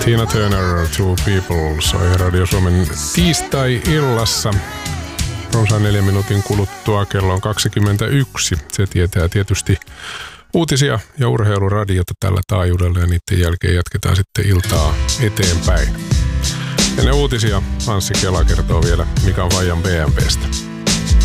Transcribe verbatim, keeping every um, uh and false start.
Tina Turner, Two People, soi Radio Suomen tiistai-illassa. Runsaan neljän minuutin kuluttua kello on kaksikymmentäyksi. Se tietää tietysti uutisia ja urheiluradiota tällä taajuudella ja niiden jälkeen jatketaan sitten iltaa eteenpäin. Ennen uutisia Anssi Kela kertoo vielä, mikä on Fajan B M W:stä.